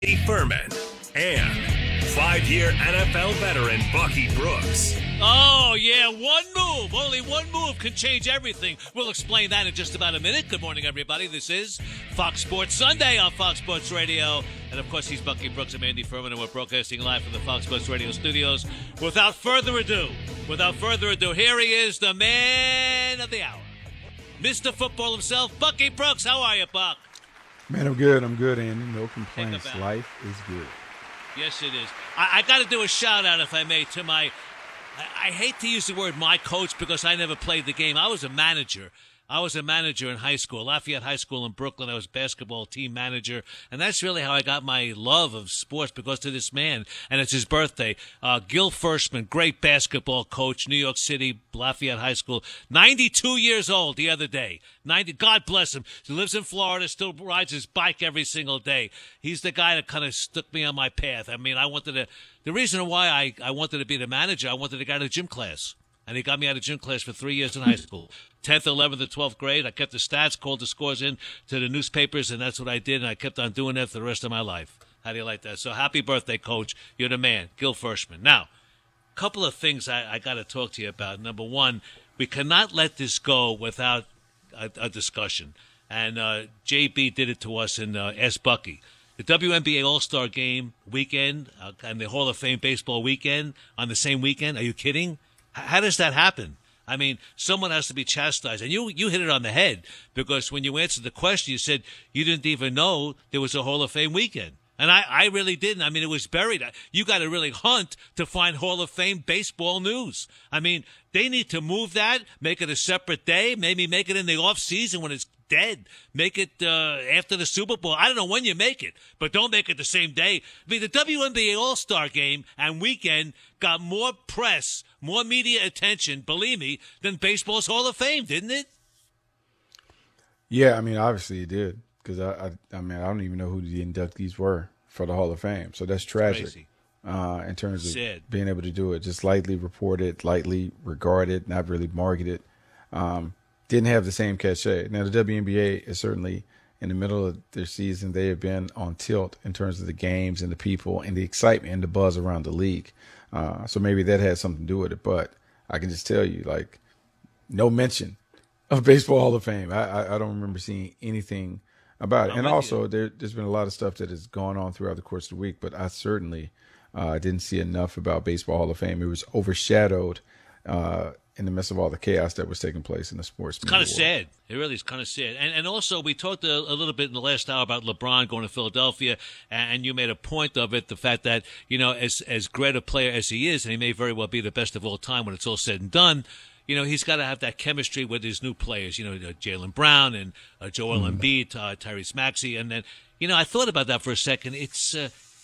Furman, and 5-year NFL veteran Bucky Brooks. Oh, yeah, one move. Only one move can change everything. We'll explain that in just about a minute. Good morning, everybody. This is Fox Sports Sunday on Fox Sports Radio. And, of course, he's Bucky Brooks and Andy Furman, and we're broadcasting live from the Fox Sports Radio studios. Without further ado, here he is, the man of the hour. Mr. Football himself, Bucky Brooks. How are you, Buck? Man, I'm good, Andy. No complaints. Life is good. Yes, it is. I got to do a shout-out, if I may, to my – I hate to use the word my coach because I never played the game. I was a manager. In high school, Lafayette High School in Brooklyn. I was basketball team manager, and that's really how I got my love of sports, because of this man, and it's his birthday. Gil Firstman, great basketball coach, New York City, Lafayette High School, 92 years old the other day. 90. God bless him. He lives in Florida, still rides his bike every single day. He's the guy that kind of stuck me on my path. I mean, the reason why I wanted to be the manager, I wanted to go to gym class. And he got me out of gym class for 3 years in high school. 10th, 11th, and 12th grade. I kept the stats, called the scores in to the newspapers, and that's what I did. And I kept on doing that for the rest of my life. How do you like that? So happy birthday, Coach. You're the man, Gil Firstman. Now, a couple of things I got to talk to you about. Number one, we cannot let this go without a discussion. And JB did it to us in Ask Bucky. The WNBA All-Star Game weekend and the Hall of Fame baseball weekend on the same weekend. Are you kidding? How does that happen? I mean, someone has to be chastised. And you hit it on the head, because when you answered the question, you said you didn't even know there was a Hall of Fame weekend. And I really didn't. I mean, it was buried. You got to really hunt to find Hall of Fame baseball news. I mean, they need to move that, make it a separate day, maybe make it in the off season when it's dead. Make it after the Super Bowl. I don't know when you make it, but don't make it the same day. I mean, the WNBA All-Star Game and weekend got more press, more media attention, believe me, than baseball's Hall of Fame, didn't it? Yeah, I mean, obviously it did, because I mean, I don't even know who the inductees were for the Hall of Fame. So that's tragic in terms of being able to do it. Just lightly reported, lightly regarded, not really marketed. Didn't have the same cachet. Now, the WNBA is certainly in the middle of their season. They have been on tilt in terms of the games and the people and the excitement and the buzz around the league. So maybe that had something to do with it. But I can just tell you, like, no mention of Baseball Hall of Fame. I don't remember seeing anything about it. And also, there's been a lot of stuff that has gone on throughout the course of the week, but I certainly didn't see enough about Baseball Hall of Fame. It was overshadowed in the midst of all the chaos that was taking place in the sports. It's kind of sad. It really is kind of sad. And also, we talked a little bit in the last hour about LeBron going to Philadelphia, and you made a point of it, the fact that, you know, as great a player as he is, and he may very well be the best of all time when it's all said and done, you know, he's got to have that chemistry with his new players, you know, Jaylen Brown and Joel Embiid, Tyrese Maxey. And then, you know, I thought about that for a second. It's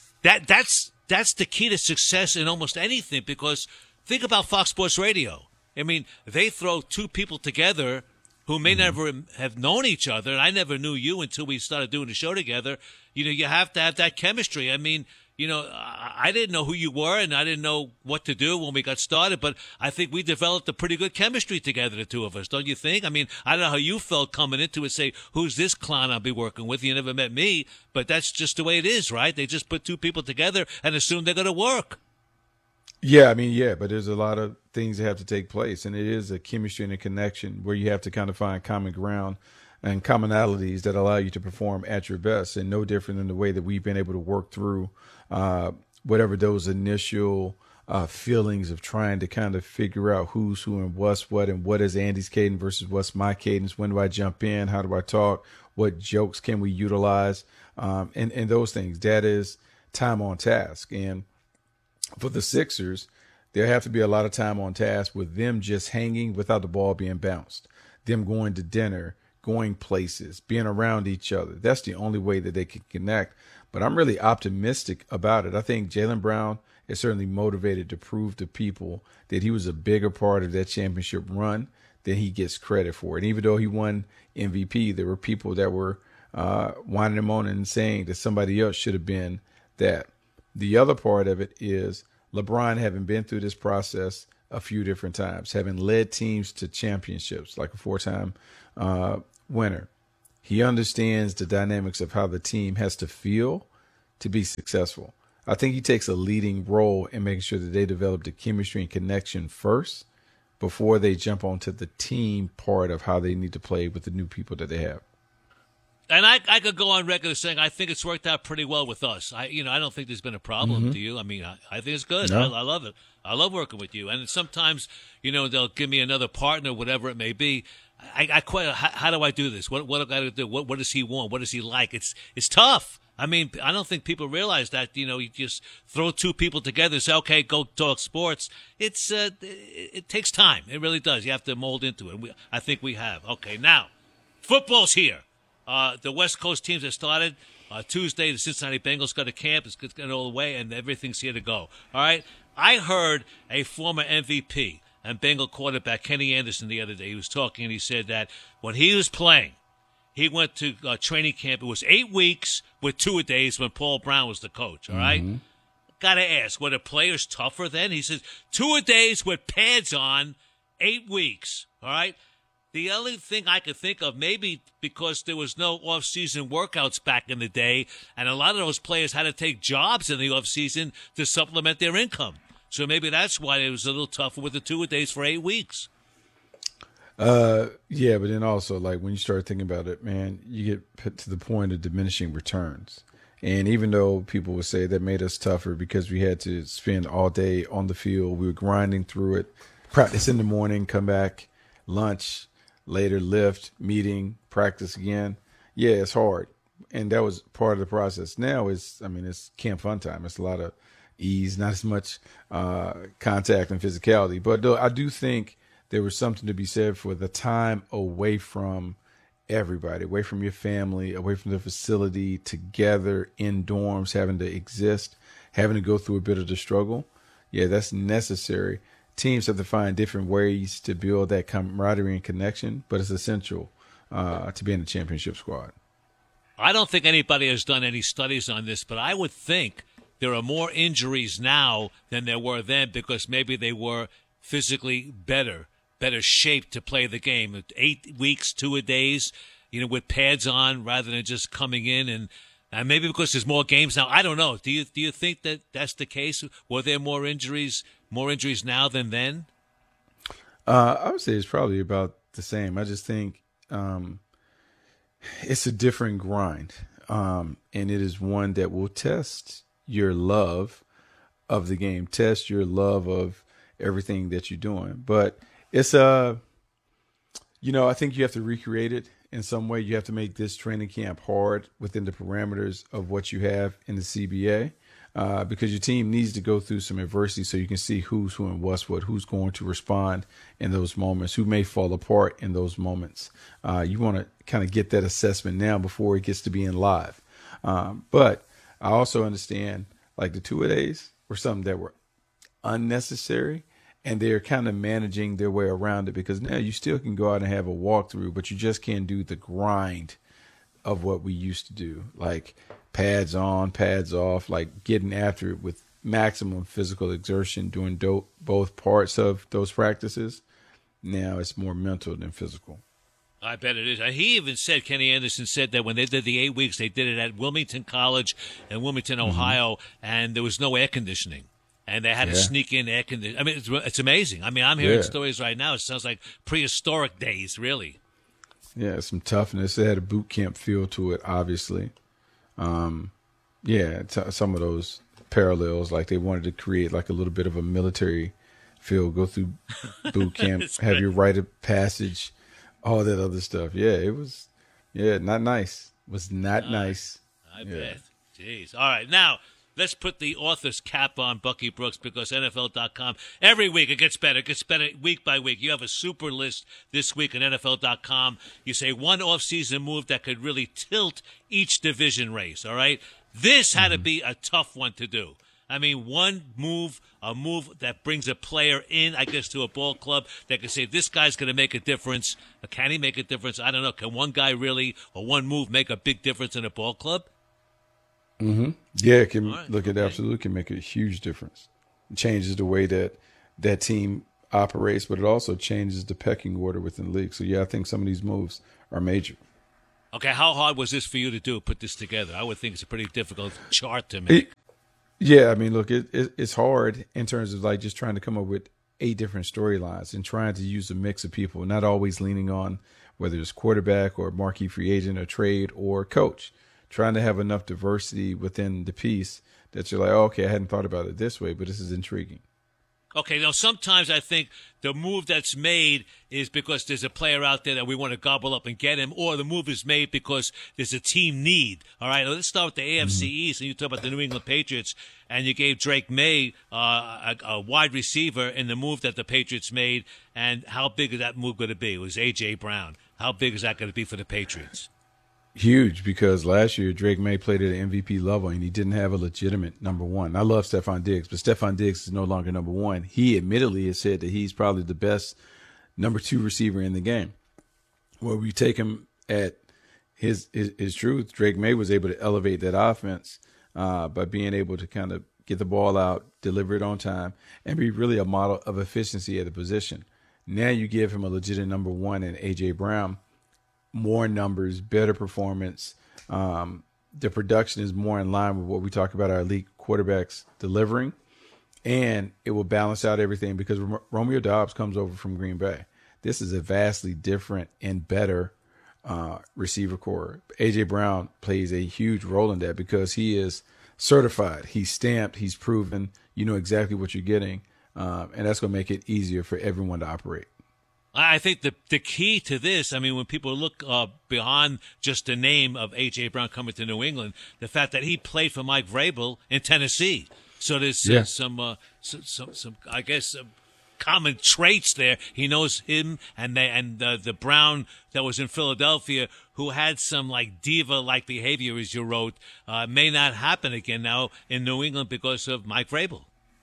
that's the key to success in almost anything, because think about Fox Sports Radio. I mean, they throw two people together who may never have known each other. I never knew you until we started doing the show together. You know, you have to have that chemistry. I mean, you know, I didn't know who you were, and I didn't know what to do when we got started, but I think we developed a pretty good chemistry together, the two of us, don't you think? I mean, I don't know how you felt coming into it, say, who's this clown I'll be working with? You never met me, but that's just the way it is, right? They just put two people together and assume they're going to work. Yeah, I mean, yeah, but there's a lot of things that have to take place, and it is a chemistry and a connection where you have to kind of find common ground and commonalities that allow you to perform at your best, and no different than the way that we've been able to work through whatever those initial feelings of trying to kind of figure out who's who and what's what, and what is Andy's cadence versus what's my cadence, when do I jump in, how do I talk, what jokes can we utilize, and those things. That is time on task. And for the Sixers, there have to be a lot of time on task with them just hanging without the ball being bounced, them going to dinner, going places, being around each other. That's the only way that they can connect. But I'm really optimistic about it. I think Jaylen Brown is certainly motivated to prove to people that he was a bigger part of that championship run than he gets credit for. And even though he won MVP, there were people that were whining him on and saying that somebody else should have been that. The other part of it is LeBron having been through this process a few different times, having led teams to championships, like a 4-time winner. He understands the dynamics of how the team has to feel to be successful. I think he takes a leading role in making sure that they develop the chemistry and connection first before they jump onto the team part of how they need to play with the new people that they have. And I could go on record as saying I think it's worked out pretty well with us. I don't think there's been a problem. Do you? I mean, I think it's good. No. I love it. I love working with you. And sometimes, they'll give me another partner, whatever it may be. I quite. How do I do this? What do I got to do? What does he want? What does he like? It's tough. I mean, I don't think people realize that. You just throw two people together and say, okay, go talk sports. It takes time. It really does. You have to mold into it. I think we have. Okay, now football's here. The West Coast teams have started. Tuesday, the Cincinnati Bengals go to camp. It's getting all the way, and everything's here to go. All right? I heard a former MVP and Bengal quarterback, Kenny Anderson, the other day. He was talking, and he said that when he was playing, he went to training camp. It was 8 weeks with 2-a-days when Paul Brown was the coach, all right? Got to ask, were the players tougher then? He says, 2-a-days with pads on, 8 weeks, all right? The only thing I could think of, maybe because there was no off-season workouts back in the day, and a lot of those players had to take jobs in the off-season to supplement their income. So maybe that's why it was a little tougher with the 2-a-days for 8 weeks. Yeah, but then also, like, when you start thinking about it, man, you get put to the point of diminishing returns. And even though people would say that made us tougher because we had to spend all day on the field, we were grinding through it, practice in the morning, come back, lunch, later lift, meeting, practice again. Yeah, it's hard. And that was part of the process. Now it's camp fun time. It's a lot of ease, not as much contact and physicality. But though I do think there was something to be said for the time away from everybody, away from your family, away from the facility, together in dorms, having to exist, having to go through a bit of the struggle. Yeah, that's necessary. Teams have to find different ways to build that camaraderie and connection, but it's essential to be in the championship squad. I don't think anybody has done any studies on this, but I would think there are more injuries now than there were then because maybe they were physically better shape to play the game. 8 weeks, 2-a-days, with pads on rather than just coming in and maybe because there's more games now. I don't know. Do you think that that's the case? Were there more injuries now than then? I would say it's probably about the same. I just think it's a different grind, and it is one that will test your love of the game, test your love of everything that you're doing. But it's I think you have to recreate it in some way. You have to make this training camp hard within the parameters of what you have in the CBA. Because your team needs to go through some adversity so you can see who's who and what's what, who's going to respond in those moments, who may fall apart in those moments. You want to kind of get that assessment now before it gets to being live. But I also understand like the 2-a-days were something that were unnecessary, and they're kind of managing their way around it because now you still can go out and have a walkthrough, but you just can't do the grind of what we used to do, like pads on, pads off, like getting after it with maximum physical exertion, doing both parts of those practices. Now it's more mental than physical. I bet it is. He even said, Kenny Anderson said that when they did the 8 weeks, they did it at Wilmington College in Wilmington, Ohio, and there was no air conditioning. And they had to sneak in air conditioning. I mean, it's amazing. I mean, I'm hearing stories right now. It sounds like prehistoric days, really. Yeah, some toughness. It had a boot camp feel to it, obviously. Some of those parallels, like they wanted to create like a little bit of a military feel, go through boot camp, have your rite of passage, all that other stuff. Yeah, it was, not nice. It was not nice. I bet. Jeez. All right, now let's put the author's cap on Bucky Brooks because NFL.com, every week it gets better. It gets better week by week. You have a super list this week on NFL.com. You say one offseason move that could really tilt each division race, all right? This had to be a tough one to do. I mean, a move that brings a player in, I guess, to a ball club that can say, this guy's going to make a difference. Can he make a difference? I don't know. Can one guy really, or one move, make a big difference in a ball club? Mm-hmm. Yeah, it can absolutely can make a huge difference. It changes the way that team operates, but it also changes the pecking order within the league. So, I think some of these moves are major. Okay, how hard was this for you to do, put this together? I would think it's a pretty difficult chart to make. Yeah, I mean, look, it's hard in terms of like just trying to come up with 8 different storylines and trying to use a mix of people, not always leaning on whether it's quarterback or marquee free agent or trade or coach. Trying to have enough diversity within the piece that you're like, oh, okay, I hadn't thought about it this way, but this is intriguing. Okay, now sometimes I think the move that's made is because there's a player out there that we want to gobble up and get him, or the move is made because there's a team need. All right, let's start with the AFC East, and you talk about the New England Patriots, and you gave Drake May a wide receiver in the move that the Patriots made, and how big is that move going to be? It was A.J. Brown. How big is that going to be for the Patriots? Huge, because last year Drake May played at an MVP level and he didn't have a legitimate number one. I love Stephon Diggs, but Stephon Diggs is no longer number one. He admittedly has said that he's probably the best number 2 receiver in the game. Well, we take him at his truth. Drake May was able to elevate that offense by being able to kind of get the ball out, deliver it on time, and be really a model of efficiency at the position. Now you give him a legitimate number one in A.J. Brown. More numbers, better performance. The production is more in line with what we talk about our elite quarterbacks delivering, and it will balance out everything because Romeo Doubs comes over from Green Bay. This is a vastly different and better receiver core. A.J. Brown plays a huge role in that because he is certified. He's stamped. He's proven. You know exactly what you're getting, and that's going to make it easier for everyone to operate. I think the key to this, I mean, when people look beyond just the name of A.J. Brown coming to New England, the fact that he played for Mike Vrabel in Tennessee. So there's some I guess, common traits there. He knows him and the Brown that was in Philadelphia who had some like diva-like behavior, as you wrote, may not happen again now in New England because of Mike Vrabel.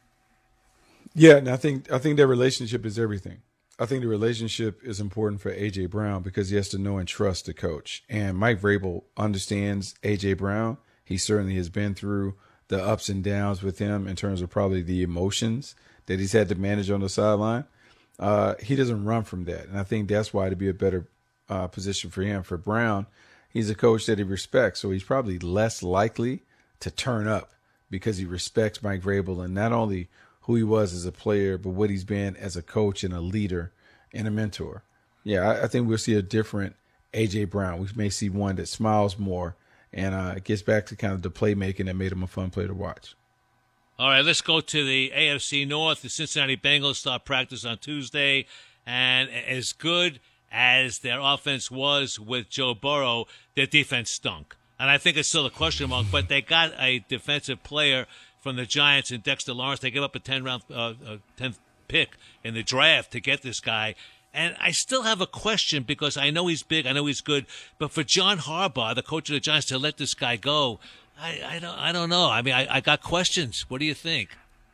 Yeah, and I think their relationship is everything. I think the relationship is important for A.J. Brown because he has to know and trust the coach. And Mike Vrabel understands A.J. Brown. He certainly has been through the ups and downs with him in terms of probably the emotions that he's had to manage on the sideline. He doesn't run from that. And I think that's why to be a better position for him. For Brown, he's a coach that he respects. So he's probably less likely to turn up because he respects Mike Vrabel and not only who he was as a player, but what he's been as a coach and a leader and a mentor. Yeah, I think we'll see a different A.J. Brown. We may see one that smiles more and gets back to kind of the playmaking that made him a fun player to watch. All right, let's go to the AFC North. The Cincinnati Bengals start practice on Tuesday, and as good as their offense was with Joe Burrow, their defense stunk. And I think it's still a question mark, but they got a defensive player from the Giants and Dexter Lawrence. They gave up a 10th pick in the draft to get this guy. And I still have a question because I know he's big, I know he's good, but for John Harbaugh, the coach of the Giants, to let this guy go, I don't know. I mean, I got questions. What do you think?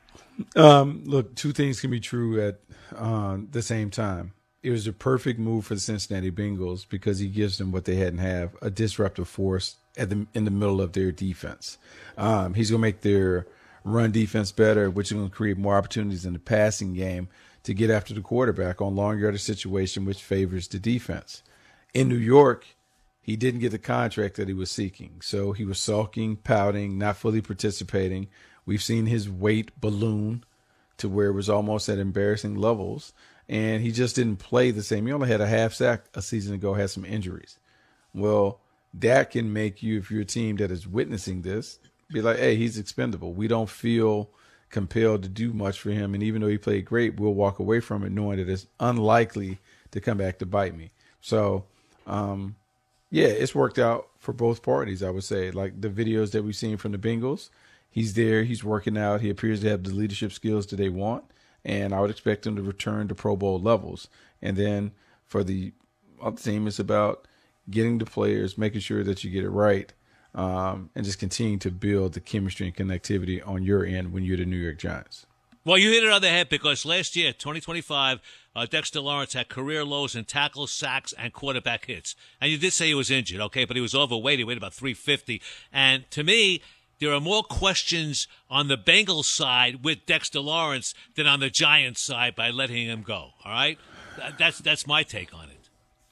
Look, 2 things can be true at the same time. It was the perfect move for the Cincinnati Bengals because he gives them what they hadn't have, a disruptive force in the middle of their defense. He's going to make their run defense better, which is going to create more opportunities in the passing game to get after the quarterback on long yardage situation, which favors the defense. In New York, he didn't get the contract that he was seeking. So he was sulking, pouting, not fully participating. We've seen his weight balloon to where it was almost at embarrassing levels. And he just didn't play the same. He only had a half sack a season ago, had some injuries. Well, that can make you, if you're a team that is witnessing this, be like, hey, he's expendable. We don't feel compelled to do much for him. And even though he played great, we'll walk away from it knowing that it's unlikely to come back to bite me. So, yeah, it's worked out for both parties, I would say. Like the videos that we've seen from the Bengals, he's there, he's working out. He appears to have the leadership skills that they want. And I would expect him to return to Pro Bowl levels. And then for the other team, it's about getting the players, making sure that you get it right, and just continuing to build the chemistry and connectivity on your end when you're the New York Giants. Well, you hit it on the head because last year, 2025, Dexter Lawrence had career lows in tackles, sacks, and quarterback hits. And you did say he was injured, okay, but he was overweight. He weighed about 350. And to me, there are more questions on the Bengals side with Dexter Lawrence than on the Giants side by letting him go, all right? That's my take on it.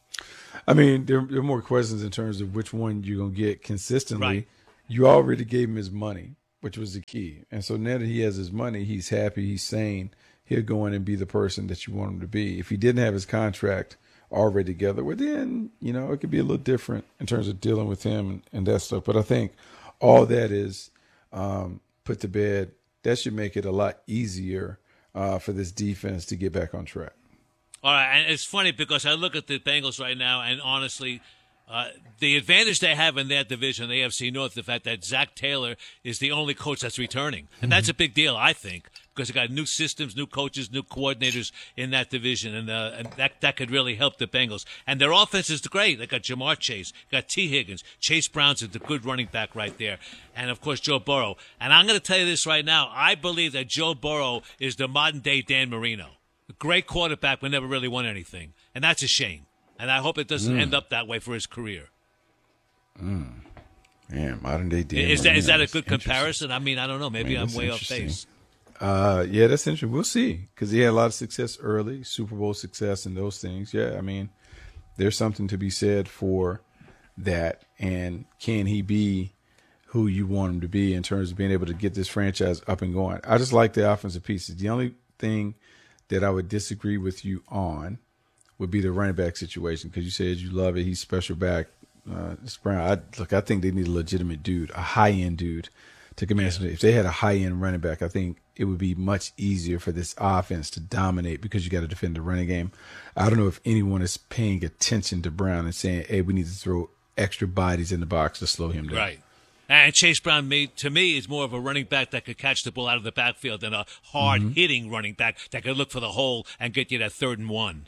I mean, there are more questions in terms of which one you're going to get consistently. Right. You already gave him his money, which was the key. And so now that he has his money, he's happy, he's sane. He'll go in and be the person that you want him to be. If he didn't have his contract already together, well, then, it could be a little different in terms of dealing with him and that stuff. But I think all that is put to bed. That should make it a lot easier for this defense to get back on track. All right, and it's funny because I look at the Bengals right now, and honestly, the advantage they have in that division, the AFC North, the fact that Zach Taylor is the only coach that's returning. And that's a big deal, I think, because they got new systems, new coaches, new coordinators in that division, and that could really help the Bengals. And their offense is great. They got Jamar Chase, got T. Higgins, Chase Brown's a good running back right there, and, of course, Joe Burrow. And I'm going to tell you this right now. I believe that Joe Burrow is the modern-day Dan Marino. A great quarterback but never really won anything, and that's a shame. And I hope it doesn't end up that way for his career. Man, modern day Dan. Is that a good comparison? I mean, I don't know. Maybe I'm way off base. Yeah, that's interesting. We'll see, because he had a lot of success early, Super Bowl success and those things. Yeah, I mean, there's something to be said for that. And can he be who you want him to be in terms of being able to get this franchise up and going? I just like the offensive pieces. The only thing that I would disagree with you on would be the running back situation, because you said you love it. He's special back. Brown. I think they need a legitimate dude, a high-end dude to command. If they had a high-end running back, I think it would be much easier for this offense to dominate, because you got to defend the running game. I don't know if anyone is paying attention to Brown and saying, hey, we need to throw extra bodies in the box to slow him down. Right. And Chase Brown, to me, is more of a running back that could catch the ball out of the backfield than a hard-hitting running back that could look for the hole and get you that 3rd and 1.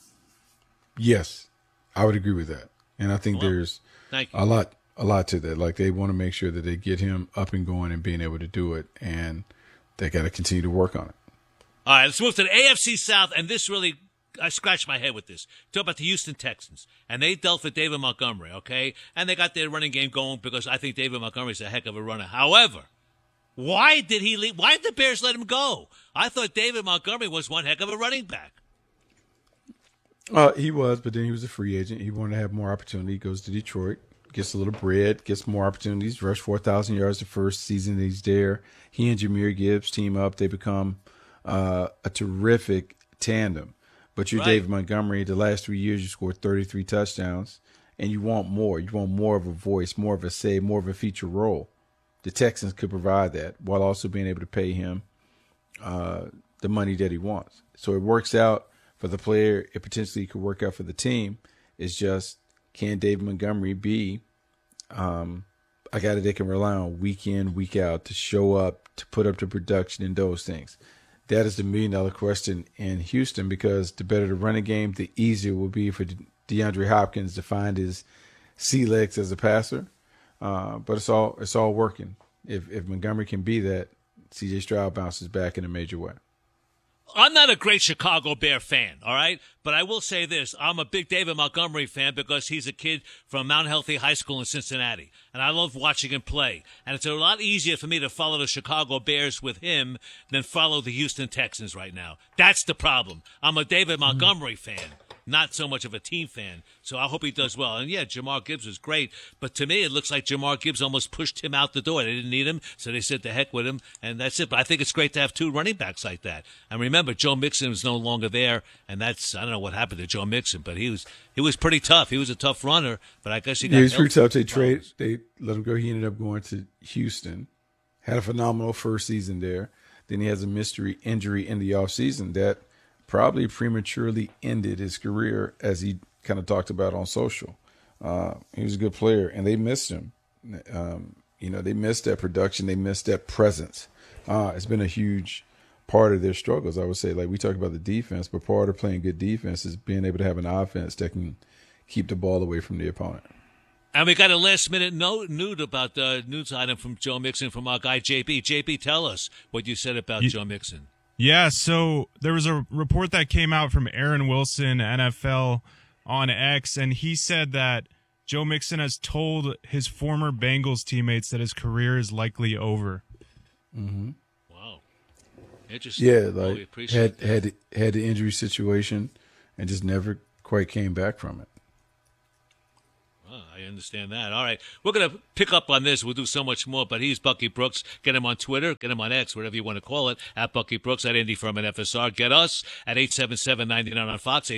Yes, I would agree with that. And I think there's a lot to that. Like, they want to make sure that they get him up and going and being able to do it, and they got to continue to work on it. All right, let's move to the AFC South, and this really, I scratched my head with this. Talk about the Houston Texans, and they dealt for David Montgomery, okay? And they got their running game going, because I think David Montgomery's a heck of a runner. However, why did he leave? Why did the Bears let him go? I thought David Montgomery was one heck of a running back. He was, but then he was a free agent. He wanted to have more opportunity. He goes to Detroit, gets a little bread, gets more opportunities, rushed 4,000 yards the first season that he's there. He and Jahmyr Gibbs team up. They become a terrific tandem. But you're David Montgomery. The last 3 years, you scored 33 touchdowns, and you want more. You want more of a voice, more of a say, more of a feature role. The Texans could provide that while also being able to pay him the money that he wants. So it works out for the player. It potentially could work out for the team. It's just, can David Montgomery be a guy that they can rely on week in, week out to show up, to put up the production and those things? That is the $1 million question in Houston, because the better the running game, the easier it will be for DeAndre Hopkins to find his sea legs as a passer. But it's all working. If Montgomery can be that, C.J. Stroud bounces back in a major way. I'm not a great Chicago Bear fan, all right? But I will say this. I'm a big David Montgomery fan because he's a kid from Mount Healthy High School in Cincinnati. And I love watching him play. And it's a lot easier for me to follow the Chicago Bears with him than follow the Houston Texans right now. That's the problem. I'm a David Montgomery fan, not so much of a team fan. So I hope he does well. And, yeah, Jahmyr Gibbs is great. But to me, it looks like Jahmyr Gibbs almost pushed him out the door. They didn't need him, so they said to heck with him, and that's it. But I think it's great to have two running backs like that. And remember, Joe Mixon is no longer there, and that's, I don't know what happened to Joe Mixon, but he was pretty tough. He was a tough runner, but I guess he got he was pretty tough. They let him go. He ended up going to Houston, had a phenomenal first season there. Then he has a mystery injury in the offseason that probably prematurely ended his career, as he kind of talked about on social. He was a good player, and they missed him. They missed that production. They missed that presence. It's been a huge part of their struggles, I would say. Like, we talk about the defense, but part of playing good defense is being able to have an offense that can keep the ball away from the opponent. And we got a last-minute note about the news item from Joe Mixon from our guy JB. JB, tell us what you said about Joe Mixon. Yeah, so there was a report that came out from Aaron Wilson, NFL, on X, and he said that Joe Mixon has told his former Bengals teammates that his career is likely over. Mm-hmm. Wow. Interesting. Yeah, well, like had the injury situation and just never quite came back from it. Oh, I understand that. All right. We're going to pick up on this. We'll do so much more, but he's Bucky Brooks. Get him on Twitter. Get him on X, whatever you want to call it, at Bucky Brooks, at Indy Furman FSR. Get us at 877-99 on Fox,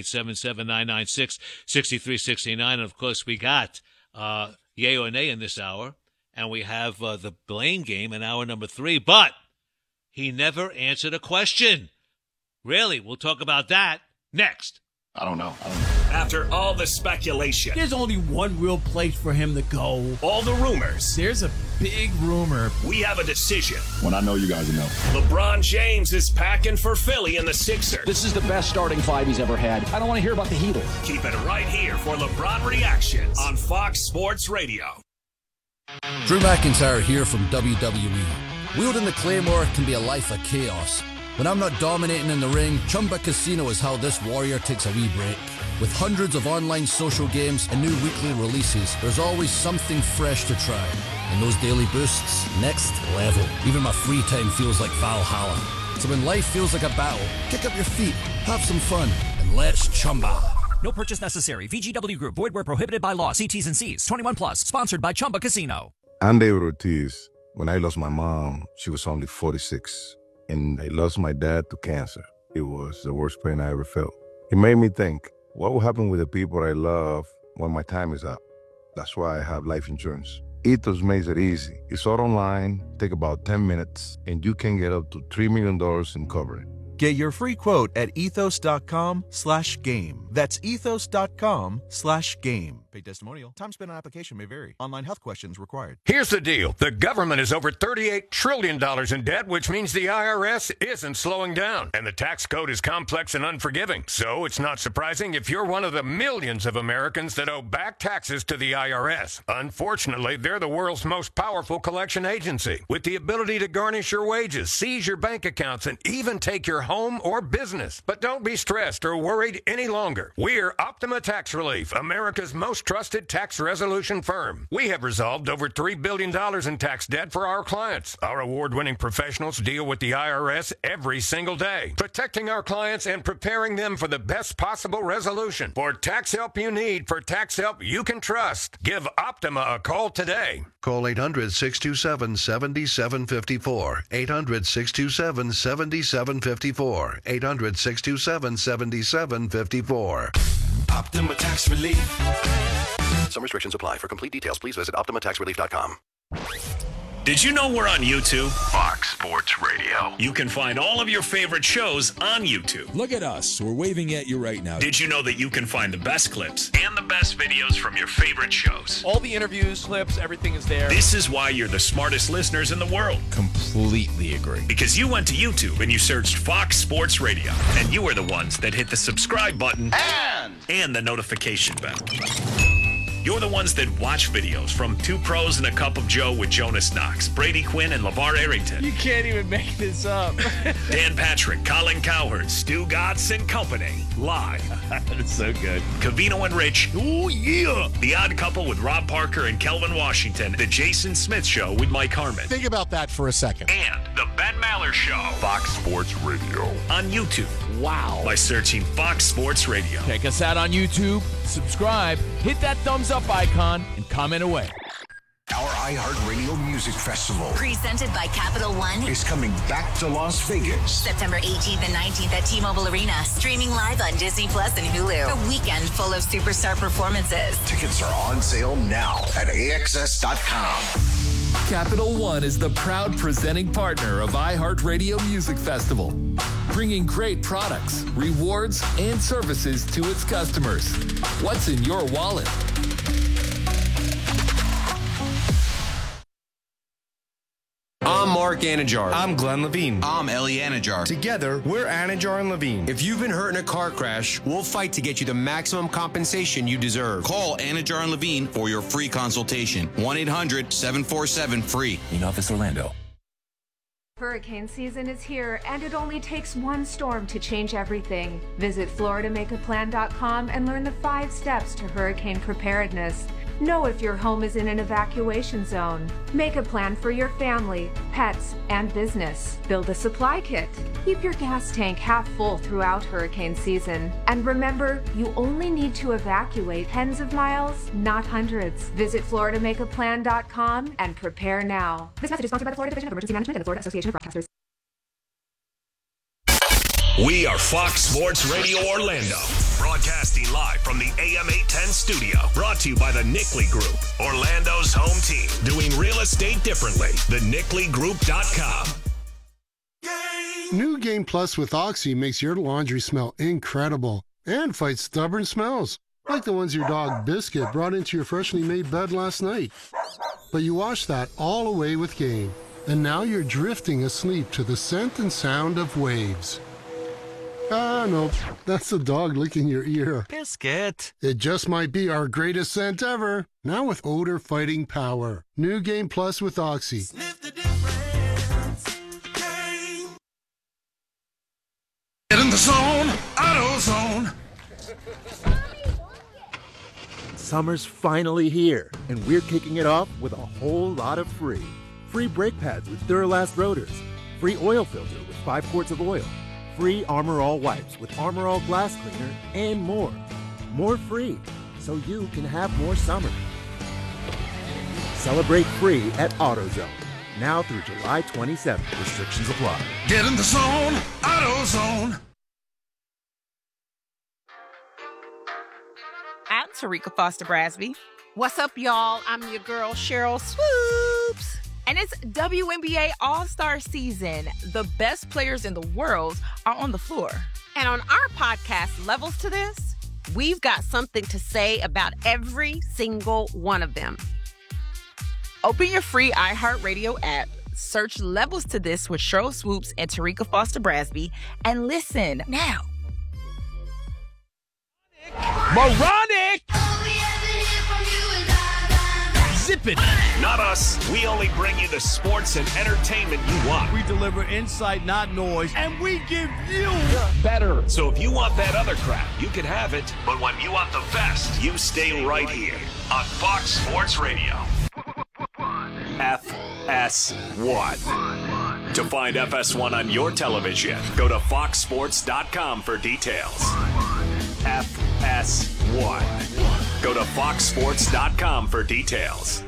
877-996-6369. And, of course, we got Yay or Nay in this hour, and we have the Blaine game in hour number 3. But he never answered a question. Really? We'll talk about that next. I don't know. After all the speculation, There's only one real place for him to go. all the rumors, There's a big rumor. we have a decision. When I know you guys know. LeBron James is packing for Philly and the Sixers. This is the best starting five he's ever had. I don't want to hear about the Heatles. Keep it right here for LeBron Reactions on Fox Sports Radio. Drew McIntyre here from WWE. Wielding the Claymore can be a life of chaos. When I'm not dominating in the ring, Chumba Casino is how this warrior takes a wee break. With hundreds of online social games and new weekly releases, there's always something fresh to try. And those daily boosts, next level. Even my free time feels like Valhalla. So when life feels like a battle, kick up your feet, have some fun, and let's Chumba. No purchase necessary. VGW Group. Void where prohibited by law. See T's and C's. 21 plus. Sponsored by Chumba Casino. I'm David Ortiz. When I lost my mom, she was only 46. And I lost my dad to cancer. It was the worst pain I ever felt. It made me think, what will happen with the people I love when my time is up? That's why I have life insurance. Ethos makes it easy. It's all online, take about 10 minutes, and you can get up to $3 million in coverage. Get your free quote at ethos.com/game. That's ethos.com/game. Paid testimonial. Time spent on application may vary. Online health questions required. Here's the deal. The government is over $38 trillion in debt, which means the IRS isn't slowing down. And the tax code is complex and unforgiving. So it's not surprising if you're one of the millions of Americans that owe back taxes to the IRS. Unfortunately, they're the world's most powerful collection agency, with the ability to garnish your wages, seize your bank accounts, and even take your home or business. But don't be stressed or worried any longer. We're Optima Tax Relief, America's most trusted tax resolution firm. We have resolved over $3 billion in tax debt for our clients. Our award-winning professionals deal with the IRS every single day, protecting our clients and preparing them for the best possible resolution. For tax help you need, for tax help you can trust, give Optima a call today. Call 800-627-7754. 800-627-7754. 800-627-7754. Optima Tax Relief. Some restrictions apply. For complete details, please visit OptimaTaxRelief.com. Did you know we're on YouTube? Fox Sports Radio. You can find all of your favorite shows on YouTube. Look at us. We're waving at you right now. Did you know that you can find the best clips and the best videos from your favorite shows? All the interviews, clips, everything is there. This is why you're the smartest listeners in the world. Completely agree. Because you went to YouTube and you searched Fox Sports Radio. And you were the ones that hit the subscribe button and the notification bell. You're the ones that watch videos from Two Pros and a Cup of Joe with Jonas Knox, Brady Quinn, and LeVar Arrington. You can't even make this up. Dan Patrick, Colin Cowherd, Stu Gatz and Company. Live. That's so good. Covino and Rich. Oh, yeah. The Odd Couple with Rob Parker and Kelvin Washington. The Jason Smith Show with Mike Harmon. Think about that for a second. And The Ben Maller Show. Fox Sports Radio. On YouTube. Wow. By searching Fox Sports Radio. Check us out on YouTube, subscribe, hit that thumbs up icon, and comment away. Our iHeartRadio Music Festival, presented by Capital One, is coming back to Las Vegas. September 18th and 19th at T-Mobile Arena. Streaming live on Disney Plus and Hulu. A weekend full of superstar performances. Tickets are on sale now at AXS.com. Capital One is the proud presenting partner of iHeartRadio Music Festival, bringing great products, rewards, and services to its customers. What's in your wallet? I'm Mark Anajar. I'm Glenn Levine. I'm Ellie Anajar. Together, we're Anajar and Levine. If you've been hurt in a car crash, we'll fight to get you the maximum compensation you deserve. Call Anajar and Levine for your free consultation. 1-800-747-FREE. In Office Orlando. Hurricane season is here, and it only takes one storm to change everything. Visit FloridaMakeAPlan.com and learn the 5 steps to hurricane preparedness. Know if your home is in an evacuation zone. Make a plan for your family, pets, and business. Build a supply kit. Keep your gas tank half full throughout hurricane season. And remember, you only need to evacuate tens of miles, not hundreds. Visit FloridaMakeAPlan.com and prepare now. This message is sponsored by the Florida Division of Emergency Management and the Florida Association of Broadcasters. We are Fox Sports Radio Orlando, broadcasting live from the AM 810 studio. Brought to you by the Nickley Group, Orlando's home team. Doing real estate differently. TheNickleyGroup.com. New Game Plus with Oxy makes your laundry smell incredible and fights stubborn smells, like the ones your dog Biscuit brought into your freshly made bed last night. But you washed that all away with Game, and now you're drifting asleep to the scent and sound of waves. Ah, nope. That's the dog licking your ear. Biscuit. It just might be our greatest scent ever. Now with odor-fighting power. New Game Plus with Oxy. Sniff the difference. Get in the zone. AutoZone. Summer's finally here, and we're kicking it off with a whole lot of free. Free brake pads with Duralast rotors. Free oil filter with 5 quarts of oil. Free Armor All wipes with Armor All glass cleaner, and more. More free, so you can have more summer. Celebrate free at AutoZone. Now through July 27th. Restrictions apply. Get in the zone. AutoZone. I'm Tarika Foster Brasby. What's up, y'all? I'm your girl, Cheryl Swoops. And it's WNBA All-Star season. The best players in the world are on the floor. And on our podcast, Levels to This, we've got something to say about every single one of them. Open your free iHeartRadio app, search Levels to This with Cheryl Swoops and Tarika Foster Brasby, and listen now. Moronic! Zip it! Not us. We only bring you the sports and entertainment you want. We deliver insight, not noise, and we give you better. So if you want that other crap, you can have it. But when you want the best, you stay right here on Fox Sports Radio. FS1. To find FS1 on your television, go to foxsports.com for details. FS1. Go to foxsports.com for details.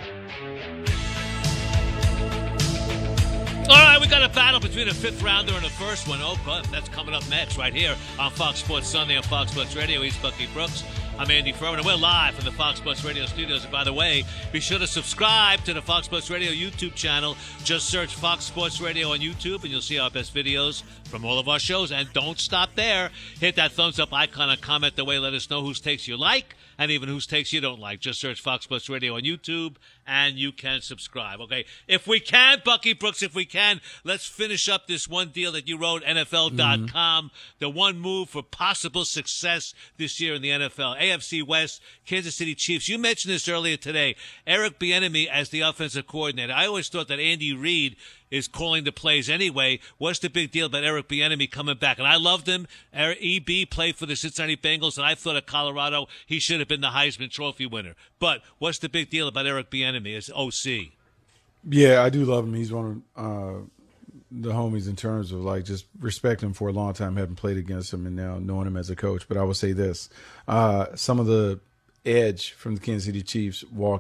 All right, we got a battle between a fifth rounder and a first one. Oh, but that's coming up next right here on Fox Sports Sunday on Fox Sports Radio. He's Bucky Brooks. I'm Andy Furman, and we're live from the Fox Sports Radio studios. And by the way, be sure to subscribe to the Fox Sports Radio YouTube channel. Just search Fox Sports Radio on YouTube, and you'll see our best videos from all of our shows. And don't stop there. Hit that thumbs up icon and comment the way. Let us know whose takes you like and even whose takes you don't like. Just search Fox Sports Radio on YouTube, and you can subscribe. Okay, if we can, Bucky Brooks, if we can, let's finish up this one deal that you wrote, NFL.com. The one move for possible success this year in the NFL. AFC West, Kansas City Chiefs. You mentioned this earlier today. Eric Bieniemy as the offensive coordinator. I always thought that Andy Reid is calling the plays anyway. What's the big deal about Eric Bieniemy coming back? And I loved him. EB played for the Cincinnati Bengals, and I thought at Colorado he should have been the Heisman Trophy winner. But what's the big deal about Eric Bieniemy as OC? Yeah, I do love him. He's one of the homies in terms of like just respect him for a long time, having played against him and now knowing him as a coach. But I will say this, some of the edge from the Kansas City Chiefs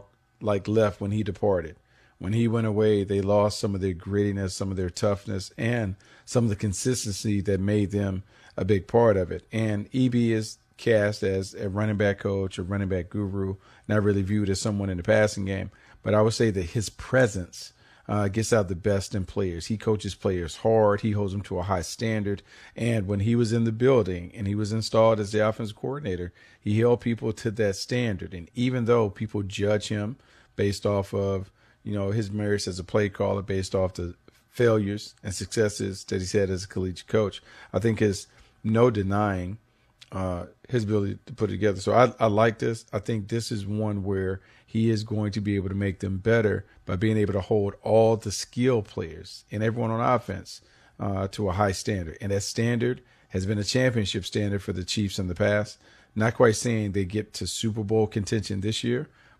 left when he departed. When he went away, they lost some of their grittiness, some of their toughness, and some of the consistency that made them a big part of it. And EB is cast as a running back coach, a running back guru, not really viewed as someone in the passing game. But I would say that his presence gets out the best in players. He coaches players hard. He holds them to a high standard. And when he was in the building and he was installed as the offensive coordinator, he held people to that standard. And even though people judge him based off of, his merits as a play caller, based off the failures and successes that he's had as a collegiate coach, I think there's no denying his ability to put it together. So I like this. I think this is one where he is going to be able to make them better by being able to hold all the skill players and everyone on offense to a high standard. And that standard has been a championship standard for the Chiefs in the past. Not quite saying they get to Super Bowl contention this year,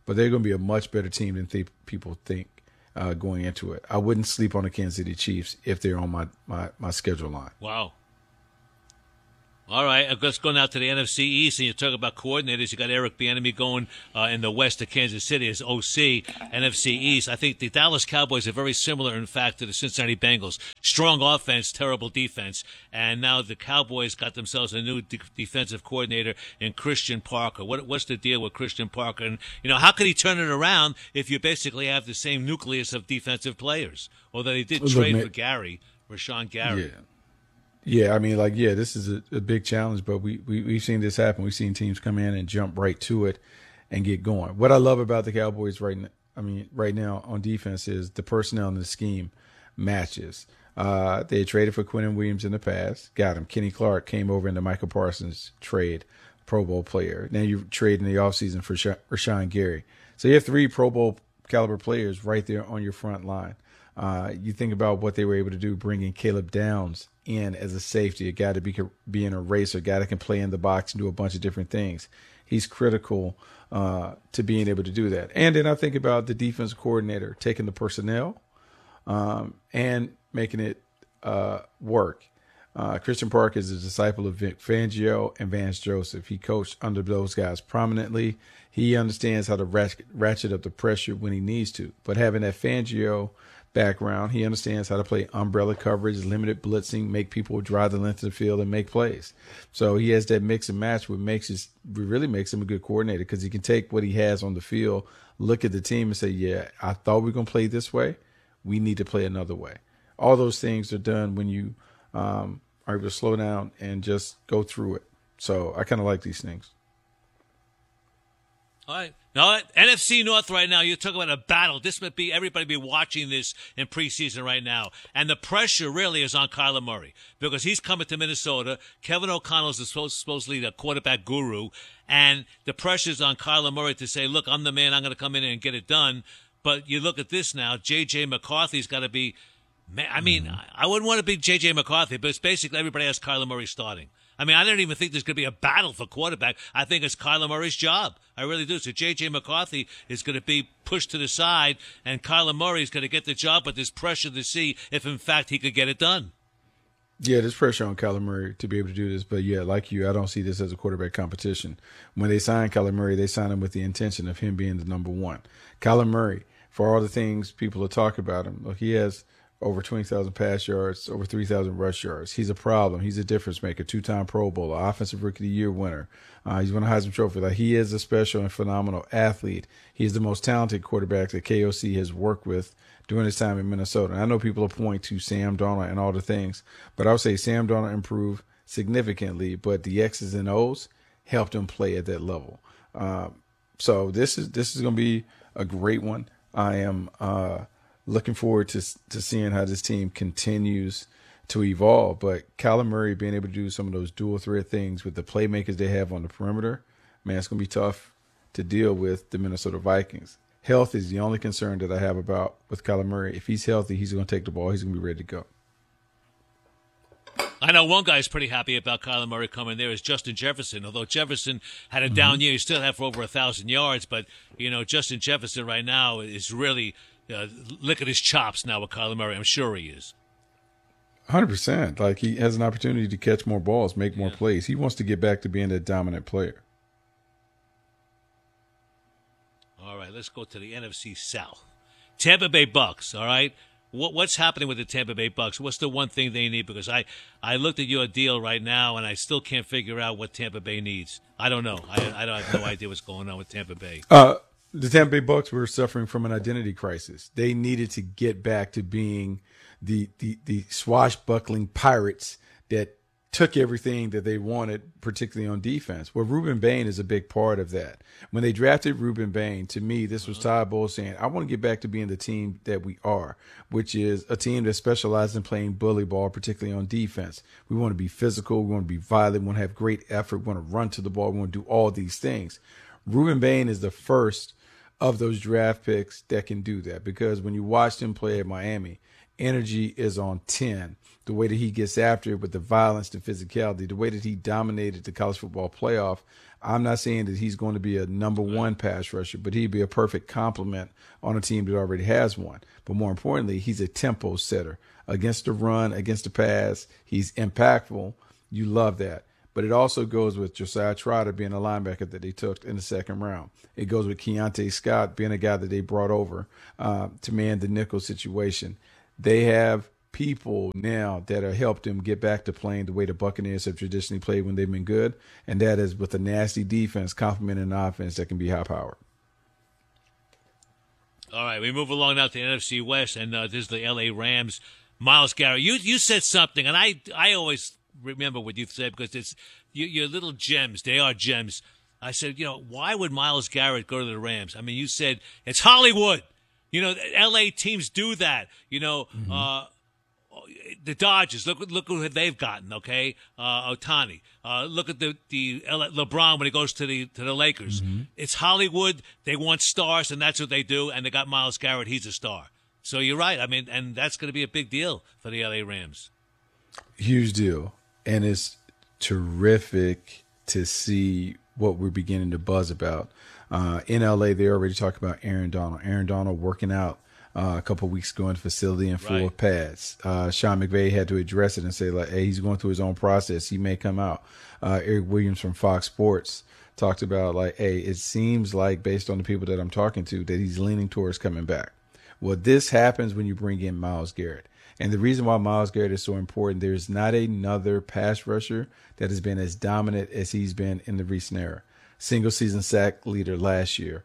but they're going to be a much better team than people think going into it. I wouldn't sleep on the Kansas City Chiefs if they're on my schedule line. Wow. All right, let's go now to the NFC East, and you talk about coordinators. You got Eric Bieniemy going in the West to Kansas City as OC. NFC East, I think the Dallas Cowboys are very similar, in fact, to the Cincinnati Bengals. Strong offense, terrible defense, and now the Cowboys got themselves a new defensive coordinator in Christian Parker. What's the deal with Christian Parker? And how can he turn it around if you basically have the same nucleus of defensive players? Although they did trade for Rashawn Gary. Yeah. Yeah, I mean, this is a big challenge, but we've seen this happen. We've seen teams come in and jump right to it and get going. What I love about the Cowboys right now on defense is the personnel and the scheme matches. They traded for Quinnen Williams in the past, got him. Kenny Clark came over in the Michael Parsons trade, Pro Bowl player. Now you trade in the offseason for Rashawn Gary. So you have 3 Pro Bowl caliber players right there on your front line. You think about what they were able to do, bringing Caleb Downs in as a safety, a guy to be an eraser, a guy that can play in the box and do a bunch of different things. He's critical to being able to do that. And then I think about the defense coordinator taking the personnel and making it work. Christian Parker is a disciple of Vic Fangio and Vance Joseph. He coached under those guys prominently. He understands how to ratchet up the pressure when he needs to. But having that Fangio background, he understands how to play umbrella coverage, limited blitzing, make people drive the length of the field and make plays. So he has that mix and match, what really makes him a good coordinator, because he can take what he has on the field, look at the team and say, yeah, I thought we were going to play this way. We need to play another way. All those things are done when you are able to slow down and just go through it. So I kind of like these things. All right. Now, NFC North right now, you're talking about a battle. This might be, everybody be watching this in preseason right now. And the pressure really is on Kyler Murray because he's coming to Minnesota. Kevin O'Connell is supposedly the quarterback guru. And the pressure's on Kyler Murray to say, look, I'm the man. I'm going to come in and get it done. But you look at this now, J.J. McCarthy's got to be, I mean, I wouldn't want to be J.J. McCarthy, but it's basically everybody has Kyler Murray starting. I mean, I don't even think there's going to be a battle for quarterback. I think it's Kyler Murray's job. I really do. So J.J. McCarthy is going to be pushed to the side, and Kyler Murray is going to get the job, but there's pressure to see if, in fact, he could get it done. Yeah, there's pressure on Kyler Murray to be able to do this. But, yeah, like you, I don't see this as a quarterback competition. When they signed Kyler Murray, they signed him with the intention of him being the number one. Kyler Murray, for all the things people are talking about him, look, he has over 20,000 pass yards, over 3,000 rush yards. He's a problem. He's a difference maker, 2-time Pro Bowler, Offensive Rookie of the Year winner. He's won a Heisman Trophy. Like, he is a special and phenomenal athlete. He's the most talented quarterback that KOC has worked with during his time in Minnesota. And I know people will point to Sam Darnold and all the things, but I would say Sam Darnold improved significantly, but the X's and O's helped him play at that level. So this is going to be a great one. I am looking forward to seeing how this team continues to evolve. But Kyler Murray being able to do some of those dual threat things with the playmakers they have on the perimeter, man, it's going to be tough to deal with the Minnesota Vikings. Health is the only concern that I have with Kyler Murray. If he's healthy, he's going to take the ball. He's going to be ready to go. I know one guy's pretty happy about Kyler Murray coming there is Justin Jefferson. Although Jefferson had a down year, he still had for over 1,000 yards. But, you know, Justin Jefferson right now is really licking his chops now with Kyler Murray. I'm sure he is. 100%. Like, he has an opportunity to catch more balls, make more plays. He wants to get back to being a dominant player. All right, let's go to the NFC South. Tampa Bay Bucks, all right? What's happening with the Tampa Bay Bucks? What's the one thing they need? Because I looked at your deal right now, and I still can't figure out what Tampa Bay needs. I don't know. I have no idea what's going on with Tampa Bay. The Tampa Bay Bucks were suffering from an identity crisis. They needed to get back to being the swashbuckling Pirates that took everything that they wanted, particularly on defense. Well, Ruben Bain is a big part of that. When they drafted Ruben Bain, to me, this was Todd Bowles saying, I want to get back to being the team that we are, which is a team that specializes in playing bully ball, particularly on defense. We want to be physical. We want to be violent. We want to have great effort. We want to run to the ball. We want to do all these things. Ruben Bain is the first of those draft picks that can do that, because when you watched him play at Miami, energy is on 10. The way that he gets after it with the violence, the physicality, the way that he dominated the college football playoff. I'm not saying that he's going to be a number one pass rusher, but he'd be a perfect complement on a team that already has one. But more importantly, he's a tempo setter. Against the run, against the pass, he's impactful. You love that. But it also goes with Josiah Trotter being a linebacker that they took in the second round. It goes with Keontae Scott being a guy that they brought over to man the nickel situation. They have people now that have helped them get back to playing the way the Buccaneers have traditionally played when they've been good, and that is with a nasty defense complementing an offense that can be high-powered. All right, we move along now to the NFC West, and this is the L.A. Rams. Myles Garrett, you said something, and I always remember what you said because it's your little gems. They are gems. I said, why would Myles Garrett go to the Rams? I mean, you said it's Hollywood. L.A. teams do that. The Dodgers, look who they've gotten, okay? Ohtani. Look at the LeBron when he goes to the Lakers. Mm-hmm. It's Hollywood. They want stars, and that's what they do. And they got Myles Garrett. He's a star. So you're right. I mean, and that's going to be a big deal for the LA Rams. Huge deal. And it's terrific to see what we're beginning to buzz about. In LA, they already talked about Aaron Donald. Aaron Donald working out a couple of weeks ago in the facility in full pads. Sean McVay had to address it and say, like, hey, he's going through his own process. He may come out. Eric Williams from Fox Sports talked about, like, hey, it seems like, based on the people that I'm talking to, that he's leaning towards coming back. Well, this happens when you bring in Myles Garrett. And the reason why Myles Garrett is so important, there's not another pass rusher that has been as dominant as he's been in the recent era. Single season sack leader last year,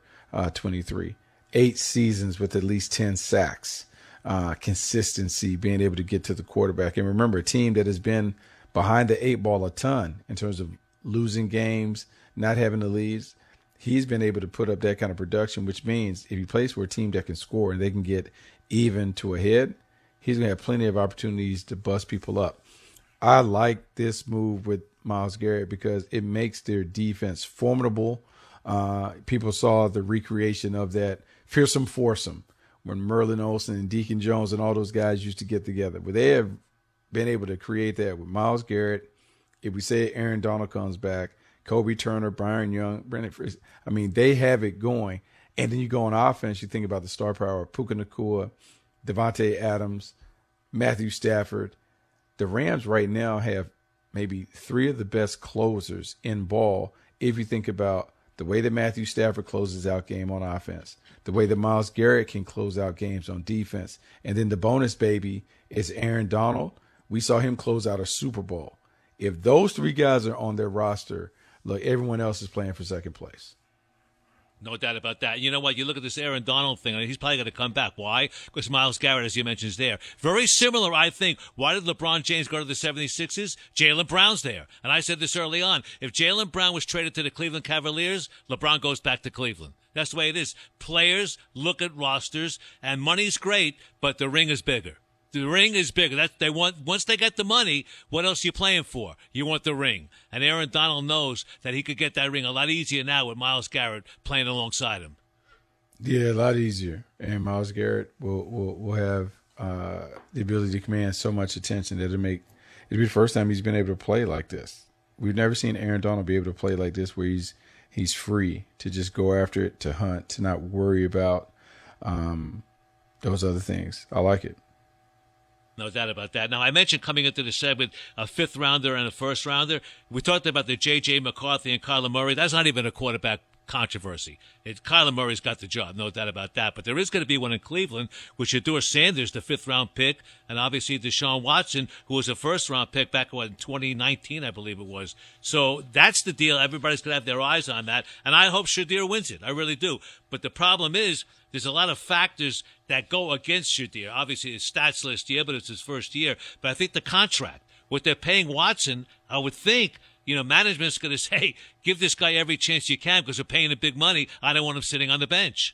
23. 8 seasons with at least 10 sacks. Consistency, being able to get to the quarterback. And remember, a team that has been behind the 8 ball a ton in terms of losing games, not having the leads. He's been able to put up that kind of production, which means if he plays for a team that can score and they can get even to ahead, he's going to have plenty of opportunities to bust people up. I like this move with Myles Garrett because it makes their defense formidable. People saw the recreation of that fearsome foursome when Merlin Olsen and Deacon Jones and all those guys used to get together. But they have been able to create that with Myles Garrett. If we say Aaron Donald comes back, Kobe Turner, Byron Young, Brendan Fraser. I mean, they have it going. And then you go on offense, you think about the star power of Puka Nacua, Devontae Adams, Matthew Stafford. The Rams right now have maybe 3 of the best closers in ball if you think about the way that Matthew Stafford closes out game on offense, the way that Myles Garrett can close out games on defense. And then the bonus baby is Aaron Donald. We saw him close out a Super Bowl. If those 3 guys are on their roster, look, everyone else is playing for second place. No doubt about that. You know what? You look at this Aaron Donald thing, and he's probably going to come back. Why? Because Myles Garrett, as you mentioned, is there. Very similar, I think. Why did LeBron James go to the 76ers? Jaylen Brown's there. And I said this early on. If Jaylen Brown was traded to the Cleveland Cavaliers, LeBron goes back to Cleveland. That's the way it is. Players look at rosters, and money's great, but the ring is bigger. The ring is bigger. They want, once they get the money, what else are you playing for? You want the ring. And Aaron Donald knows that he could get that ring a lot easier now with Myles Garrett playing alongside him. Yeah, a lot easier. And Myles Garrett will have the ability to command so much attention that it'll be the first time he's been able to play like this. We've never seen Aaron Donald be able to play like this, where he's free to just go after it, to hunt, to not worry about those other things. I like it. No doubt about that. Now, I mentioned coming into the segment a 5th rounder and a 1st rounder. We talked about the J.J. McCarthy and Kyler Murray. That's not even a quarterback controversy. Kyler Murray's got the job, no doubt about that. But there is going to be one in Cleveland, with Shedeur Sanders, the 5th-round pick, and obviously Deshaun Watson, who was a 1st-round pick back in 2019, I believe it was. So that's the deal. Everybody's going to have their eyes on that, and I hope Shedeur wins it. I really do. But the problem is, there's a lot of factors that go against Shedeur. Obviously, his stats last year, but it's his first year. But I think the contract, what they're paying Watson, I would think, management's going to say, give this guy every chance you can because we're paying him big money. I don't want him sitting on the bench.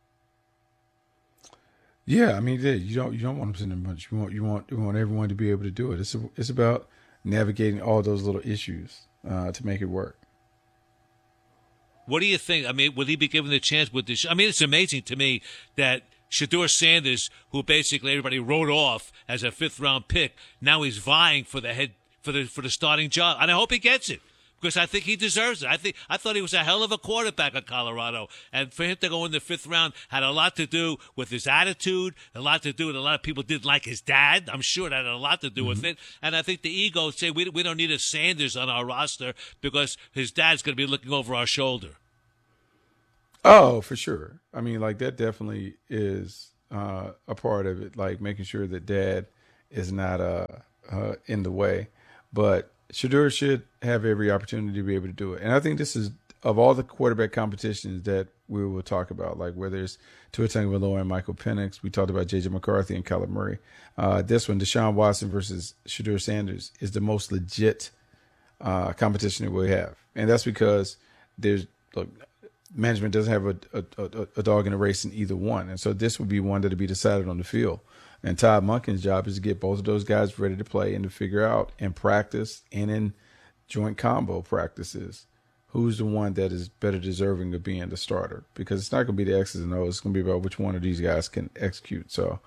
Yeah, I mean, you don't want him sitting on the bench. You want everyone to be able to do it. It's about navigating all those little issues to make it work. What do you think? I mean, will he be given the chance with this? I mean, it's amazing to me that Shedeur Sanders, who basically everybody wrote off as a 5th-round pick, now he's vying for the starting job, and I hope he gets it because I think he deserves it. I thought he was a hell of a quarterback at Colorado, and for him to go in the 5th round had a lot to do with his attitude, a lot to do with a lot of people didn't like his dad. I'm sure that had a lot to do with it, and I think the ego say we don't need a Sanders on our roster because his dad's going to be looking over our shoulder. Oh, for sure. I mean, like that definitely is a part of it, like making sure that dad is not in the way. But Shedeur should have every opportunity to be able to do it. And I think this is, of all the quarterback competitions that we will talk about, like whether it's Tua Tagovailoa and Michael Penix, we talked about J.J. McCarthy and Kyler Murray. This one, Deshaun Watson versus Shedeur Sanders, is the most legit competition that we have. And that's because management doesn't have a dog in the race in either one. And so this would be one that would be decided on the field. And Todd Monken's job is to get both of those guys ready to play and to figure out in practice and in joint combo practices who's the one that is better deserving of being the starter. Because it's not going to be the X's and O's. It's going to be about which one of these guys can execute. So,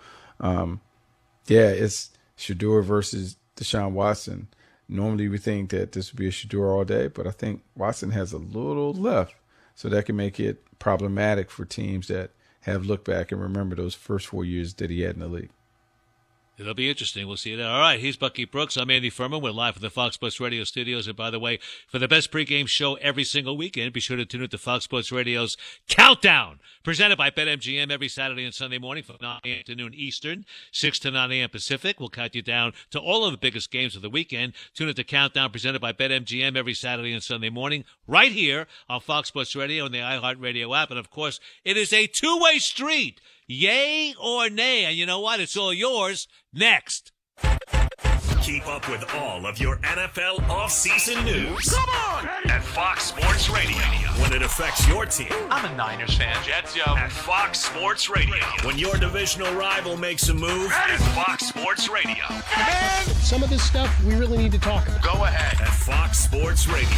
it's Shedeur versus Deshaun Watson. Normally we think that this would be a Shedeur all day, but I think Watson has a little left. So that can make it problematic for teams that have looked back and remember those first 4 years that he had in the league. It'll be interesting. We'll see you there. All right, he's Bucky Brooks. I'm Andy Furman. We're live from the Fox Sports Radio studios. And by the way, for the best pregame show every single weekend, be sure to tune in to Fox Sports Radio's Countdown, presented by BetMGM every Saturday and Sunday morning from 9 a.m. to noon Eastern, 6 to 9 a.m. Pacific. We'll count you down to all of the biggest games of the weekend. Tune in to Countdown, presented by BetMGM every Saturday and Sunday morning, right here on Fox Sports Radio and the iHeartRadio app. And, of course, it is a two-way street. Yay or nay? And you know what? It's all yours next. Keep up with all of your NFL offseason news. Come on! At Fox Sports Radio. When it affects your team. I'm a Niners fan. Jets, yo. At Fox Sports Radio. When your divisional rival makes a move. At Fox Sports Radio. Man, some of this stuff we really need to talk about. Go ahead. At Fox Sports Radio.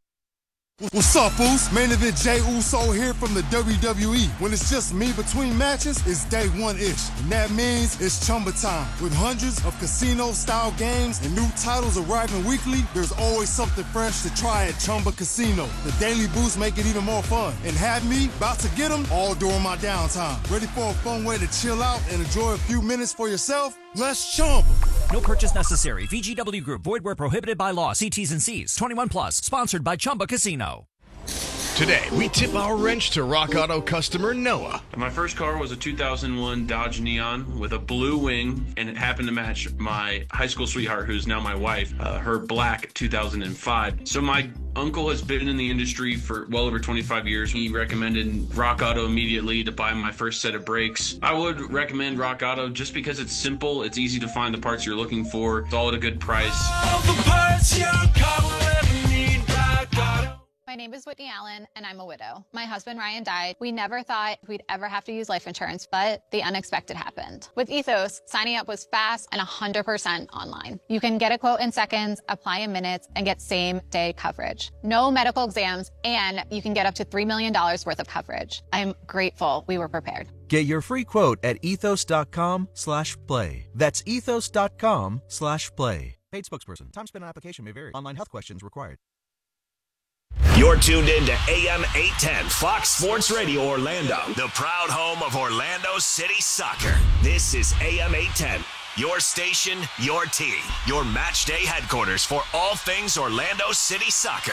What's up, Boost? Main event Jey Uso here from the WWE. When it's just me between matches, it's day one-ish. And that means it's Chumba time. With hundreds of casino-style games and new titles arriving weekly, there's always something fresh to try at Chumba Casino. The Daily Boost make it even more fun. And have me about to get them all during my downtime. Ready for a fun way to chill out and enjoy a few minutes for yourself? Let's Chumba. No purchase necessary. VGW Group. Void where prohibited by law. See T's and C's. 21 plus. Sponsored by Chumba Casino. Today, we tip our wrench to Rock Auto customer Noah. My first car was a 2001 Dodge Neon with a blue wing, and it happened to match my high school sweetheart, who's now my wife, her black 2005. So my uncle has been in the industry for well over 25 years. He recommended Rock Auto immediately to buy my first set of brakes. I would recommend Rock Auto just because it's simple, it's easy to find the parts you're looking for, it's all at a good price. All the parts your car will ever need, Rock Auto. My name is Whitney Allen, and I'm a widow. My husband, Ryan, died. We never thought we'd ever have to use life insurance, but the unexpected happened. With Ethos, signing up was fast and 100% online. You can get a quote in seconds, apply in minutes, and get same-day coverage. No medical exams, and you can get up to $3 million worth of coverage. I'm grateful we were prepared. Get your free quote at ethos.com/play. That's ethos.com/play. Paid spokesperson. Time spent on application may vary. Online health questions required. You're tuned in to AM 810 Fox Sports Radio Orlando, the proud home of Orlando City Soccer. This is AM 810, your station, your team, your match day headquarters for all things Orlando City Soccer.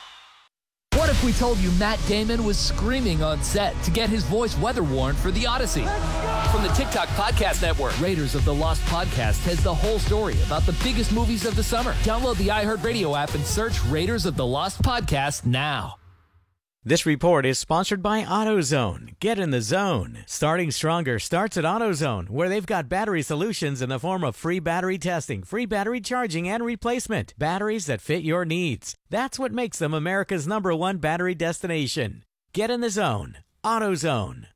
What if we told you Matt Damon was screaming on set to get his voice weather-worn for the Odyssey? From the TikTok Podcast Network, Raiders of the Lost Podcast has the whole story about the biggest movies of the summer. Download the iHeartRadio app and search Raiders of the Lost Podcast now. This report is sponsored by AutoZone. Get in the zone. Starting stronger starts at AutoZone, where they've got battery solutions in the form of free battery testing, free battery charging, and replacement. Batteries that fit your needs. That's what makes them America's #1 battery destination. Get in the zone. AutoZone.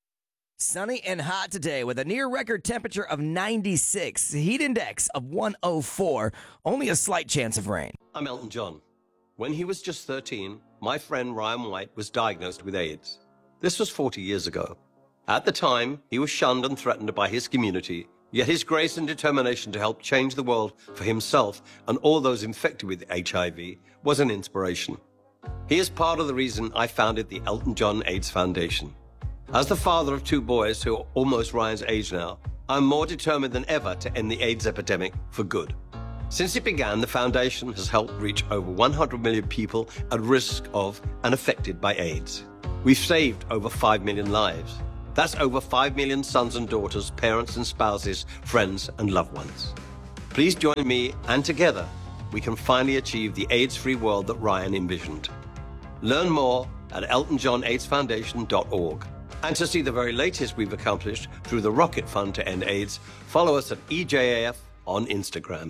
Sunny and hot today with a near record temperature of 96, heat index of 104, only a slight chance of rain. I'm Elton John. When he was just 13, my friend Ryan White was diagnosed with AIDS. This was 40 years ago. At the time, he was shunned and threatened by his community, yet his grace and determination to help change the world for himself and all those infected with HIV was an inspiration. He is part of the reason I founded the Elton John AIDS Foundation. As the father of 2 boys who are almost Ryan's age now, I'm more determined than ever to end the AIDS epidemic for good. Since it began, the foundation has helped reach over 100 million people at risk of and affected by AIDS. We've saved over 5 million lives. That's over 5 million sons and daughters, parents and spouses, friends and loved ones. Please join me, and together we can finally achieve the AIDS-free world that Ryan envisioned. Learn more at eltonjohnaidsfoundation.org. And to see the very latest we've accomplished through the Rocket Fund to End AIDS, follow us at EJAF on Instagram.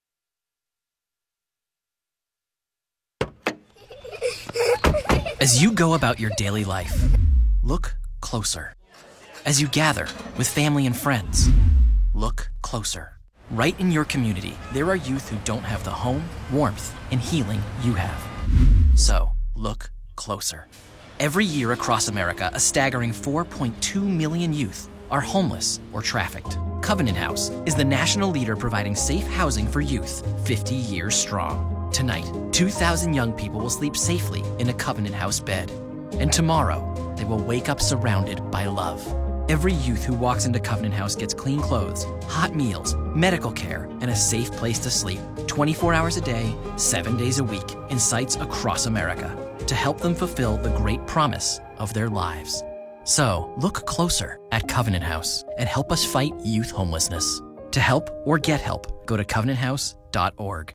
As you go about your daily life, look closer. As you gather with family and friends, look closer. Right in your community, there are youth who don't have the home, warmth, and healing you have. So, look closer. Every year across America, a staggering 4.2 million youth are homeless or trafficked. Covenant House is the national leader providing safe housing for youth 50 years strong. Tonight, 2,000 young people will sleep safely in a Covenant House bed. And tomorrow, they will wake up surrounded by love. Every youth who walks into Covenant House gets clean clothes, hot meals, medical care, and a safe place to sleep 24 hours a day, 7 days a week in sites across America to help them fulfill the great promise of their lives. So, look closer at Covenant House and help us fight youth homelessness. To help or get help, go to covenanthouse.org.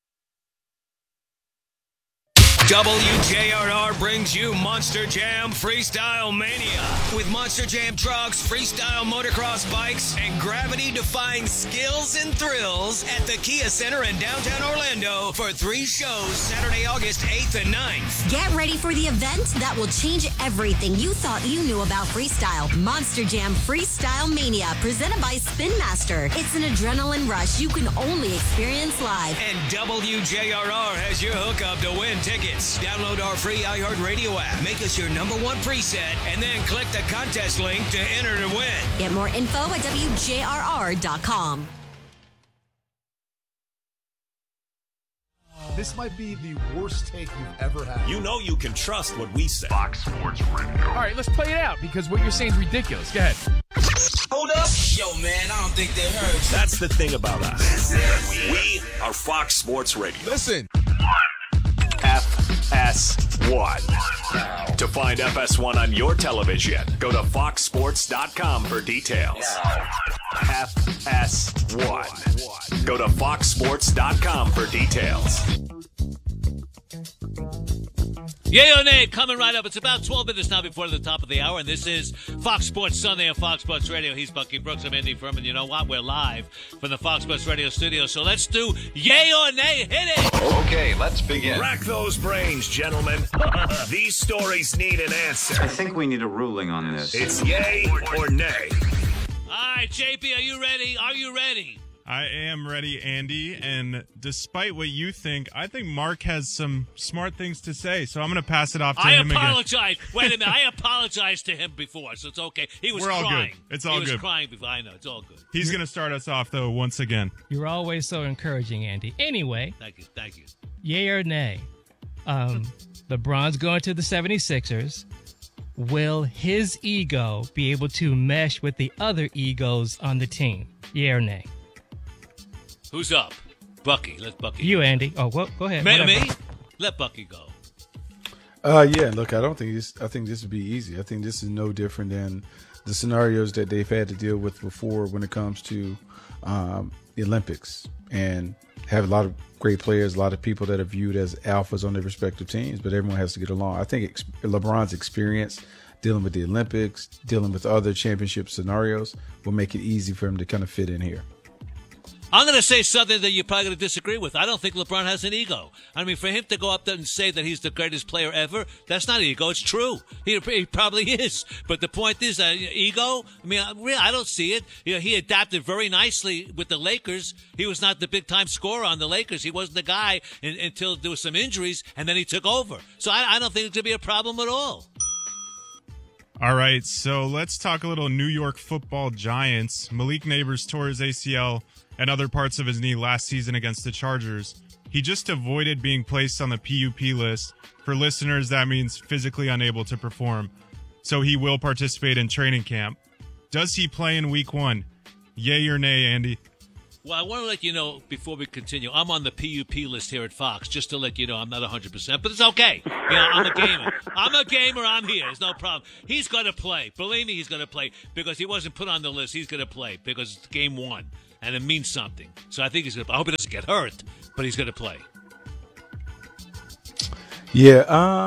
WJRR brings you Monster Jam Freestyle Mania. With Monster Jam trucks, freestyle motocross bikes, and gravity-defying skills and thrills at the Kia Center in downtown Orlando for 3 shows Saturday, August 8th and 9th. Get ready for the event that will change everything you thought you knew about freestyle. Monster Jam Freestyle Mania, presented by Spin Master. It's an adrenaline rush you can only experience live. And WJRR has your hookup to win tickets. Download our free iHeartRadio app. Make us your #1 preset, and then click the contest link to enter to win. Get more info at WJRR.com. This might be the worst take you've ever had. You know you can trust what we say. Fox Sports Radio. All right, let's play it out because what you're saying is ridiculous. Go ahead. Hold up. Yo, man, I don't think they heard you. That's the thing about us. We are Fox Sports Radio. Listen. FS1. To find FS1 on your television, go to foxsports.com for details. FS1. Go to foxsports.com for details. Yay or nay, coming right up. It's about 12 minutes now before the top of the hour, and this is Fox Sports Sunday on Fox Sports Radio. He's Bucky Brooks. I'm Andy Furman. You know what? We're live from the Fox Sports Radio studio, so let's do yay or nay. Hit it! Okay, let's begin. Rack those brains, gentlemen. These stories need an answer. I think we need a ruling on this. It's yay or nay. All right, JP, are you ready? Are you ready? I am ready, Andy, and despite what you think, I think Mark has some smart things to say, so I'm going to pass it off to him again. I apologize. Wait a minute. I apologized to him before, so it's okay. He was crying. We're all good. It's all good. He was crying before. I know. It's all good. He's going to start us off, though, once again. You're always so encouraging, Andy. Anyway. Thank you. Thank you. Yay or nay? LeBron's going to the 76ers. Will his ego be able to mesh with the other egos on the team? Yay or nay? Who's up? Bucky. Let Bucky You, go. Andy. Oh, go ahead. Me? Let Bucky go. Yeah, look, I think this would be easy. I think this is no different than the scenarios that they've had to deal with before when it comes to the Olympics, and have a lot of great players, a lot of people that are viewed as alphas on their respective teams, but everyone has to get along. I think LeBron's experience dealing with the Olympics, dealing with other championship scenarios will make it easy for him to kind of fit in here. I'm going to say something that you're probably going to disagree with. I don't think LeBron has an ego. I mean, for him to go up there and say that he's the greatest player ever, that's not ego. It's true. He probably is. But the point is, ego, I mean, I don't see it. You know, he adapted very nicely with the Lakers. He was not the big-time scorer on the Lakers. He wasn't the guy until there was some injuries, and then he took over. So I don't think it's going to be a problem at all. All right, so let's talk a little New York Football Giants. Malik Neighbors tore his ACL and other parts of his knee last season against the Chargers. He just avoided being placed on the PUP list. For listeners, that means physically unable to perform. So he will participate in training camp. Does he play in week 1? Yay or nay, Andy? Well, I want to let you know before we continue, I'm on the PUP list here at Fox, just to let you know I'm not 100%, but it's okay. You know, I'm a gamer. I'm here. There's no problem. He's going to play. Believe me, he's going to play because he wasn't put on the list. He's going to play because it's game 1, and it means something. So I think he's going to play. I hope he doesn't get hurt, but he's going to play. Yeah,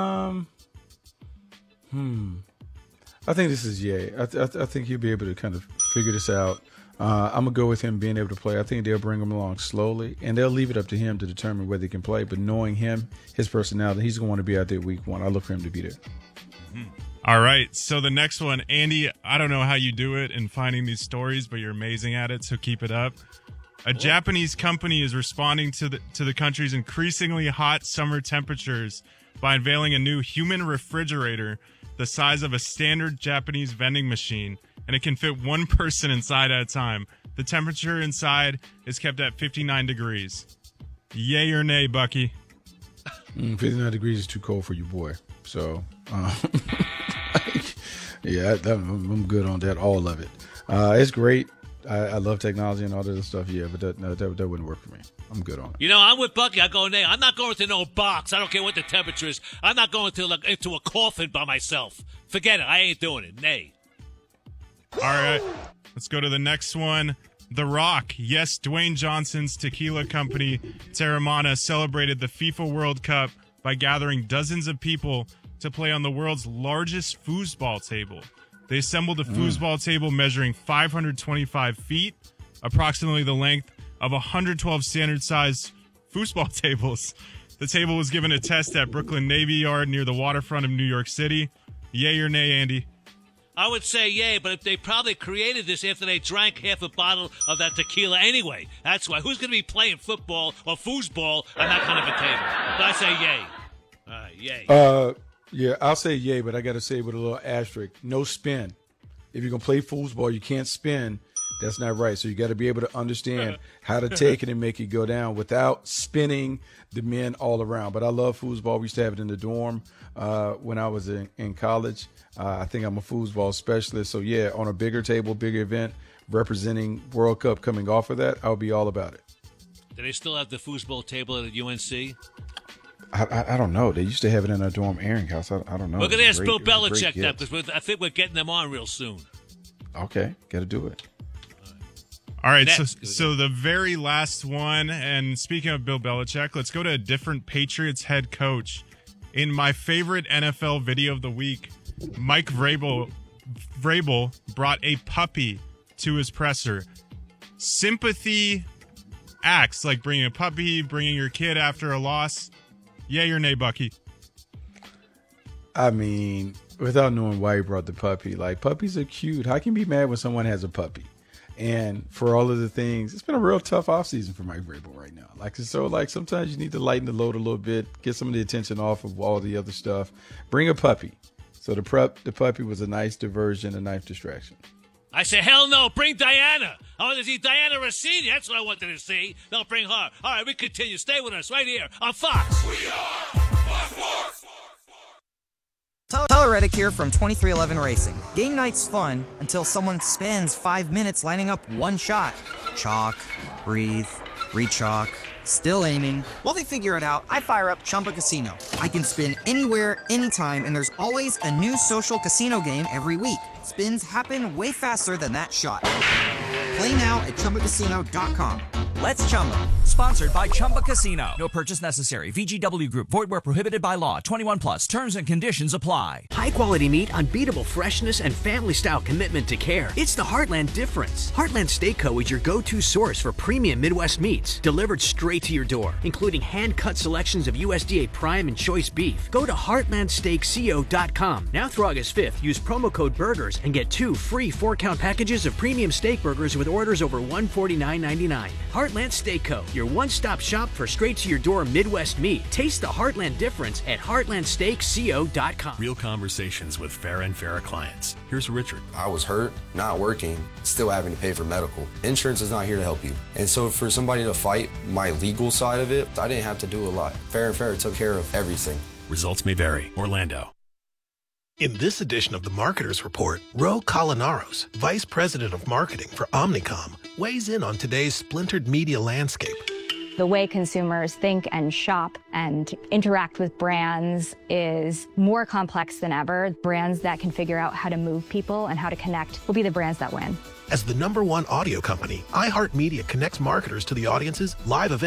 I think this is yay. I think he'll be able to kind of figure this out. I'm going to go with him being able to play. I think they'll bring him along slowly, and they'll leave it up to him to determine whether he can play. But knowing him, his personality, he's going to want to be out there week 1. I look for him to be there. Mm-hmm. All right, so the next one, Andy, I don't know how you do it in finding these stories, but you're amazing at it, so keep it up. A Japanese company is responding to the country's increasingly hot summer temperatures by unveiling a new human refrigerator the size of a standard Japanese vending machine, and it can fit one person inside at a time. The temperature inside is kept at 59 degrees. Yay or nay, Bucky? 59 degrees is too cold for you, boy. So, yeah, I'm good on that, all of it. It's great. I love technology and all that other stuff, yeah, but that wouldn't work for me. I'm good on it. You know, I'm with Bucky. I go nay. I'm not going to no box. I don't care what the temperature is. I'm not going to into a coffin by myself. Forget it. I ain't doing it. Nay. All right, let's go to the next one. The Rock, yes, Dwayne Johnson's tequila company, Terramana, celebrated the FIFA World Cup by gathering dozens of people to play on the world's largest foosball table. They assembled a foosball table measuring 525 feet, approximately the length of 112 standard-sized foosball tables. The table was given a test at Brooklyn Navy Yard near the waterfront of New York City. Yay or nay, Andy? I would say yay, but if they probably created this after they drank half a bottle of that tequila anyway. That's why. Who's going to be playing football or foosball on that kind of a table? So I say yay. Yay. Yeah, I'll say yay, but I got to say with a little asterisk, no spin. If you're going to play foosball, you can't spin. That's not right. So you got to be able to understand how to take it and make it go down without spinning the men all around. But I love foosball. We used to have it in the dorm when I was in college. I think I'm a foosball specialist. So, yeah, on a bigger table, bigger event, representing World Cup coming off of that, I'll be all about it. Do they still have the foosball table at UNC? I don't know. They used to have it in our dorm airing house. I don't know. We're going to ask Bill Belichick that because I think we're getting them on real soon. Okay, got to do it. All right, so the very last one, and speaking of Bill Belichick, let's go to a different Patriots head coach. In my favorite NFL video of the week, Mike Vrabel brought a puppy to his presser. Sympathy acts like bringing a puppy, bringing your kid after a loss. Yay or nay, Bucky? I mean, without knowing why he brought the puppy, like, puppies are cute. How can you be mad when someone has a puppy? And for all of the things, it's been a real tough offseason for Mike Vrabel right now. So sometimes you need to lighten the load a little bit, get some of the attention off of all the other stuff. Bring a puppy. So the puppy was a nice diversion, a nice distraction. I say, hell no, bring Diana. I want to see Diana Rossini. That's what I wanted to see. They'll bring her. All right, we continue. Stay with us right here on Fox. We are Fox Sports. Tyler Reddick here from 2311 Racing. Game night's fun until someone spends 5 minutes lining up one shot. Chalk, breathe, re-chalk, still aiming. While they figure it out, I fire up Chumba Casino. I can spin anywhere, anytime, and there's always a new social casino game every week. Spins happen way faster than that shot. Play now at ChumbaCasino.com. Let's Chumba. Sponsored by Chumba Casino. No purchase necessary. VGW Group. Void where prohibited by law. 21 plus. Terms and conditions apply. High quality meat, unbeatable freshness, and family style commitment to care. It's the Heartland difference. Heartland Steak Co. is your go-to source for premium Midwest meats. Delivered straight to your door. Including hand-cut selections of USDA prime and choice beef. Go to HeartlandSteakCo.com. Now through August 5th, use promo code BURGERS and get 2 free 4-count packages of premium steak burgers with orders over $149.99. Heartland Steak Co., your one-stop shop for straight-to-your-door Midwest meat. Taste the Heartland difference at heartlandsteakco.com. Real conversations with Farah and Farah clients. Here's Richard. I was hurt, not working, still having to pay for medical. Insurance is not here to help you. And so for somebody to fight my legal side of it, I didn't have to do a lot. Farah and Farah took care of everything. Results may vary. Orlando. In this edition of the Marketers Report, Ro Colinaros, Vice President of Marketing for Omnicom, weighs in on today's splintered media landscape. The way consumers think and shop and interact with brands is more complex than ever. Brands that can figure out how to move people and how to connect will be the brands that win. As the #1 audio company, iHeartMedia connects marketers to the audiences, live events,